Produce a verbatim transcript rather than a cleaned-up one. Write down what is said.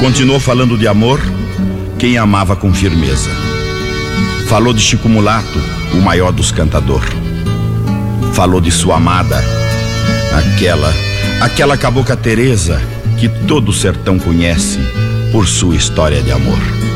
Continuou falando de amor quem amava com firmeza. Falou de Chico Mulato, o maior dos cantador. Falou de sua amada, aquela, aquela cabocla Teresa que todo o sertão conhece por sua história de amor.